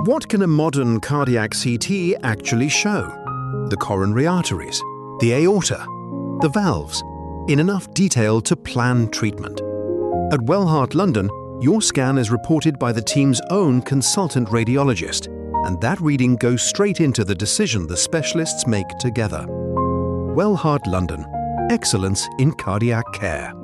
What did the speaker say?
What can a modern cardiac CT actually show? The coronary arteries, the aorta, the valves, in enough detail to plan treatment. At Wellheart London, your scan is reported by the team's own consultant radiologist, and that reading goes straight into the decision the specialists make together. Wellheart London. Excellence in cardiac care.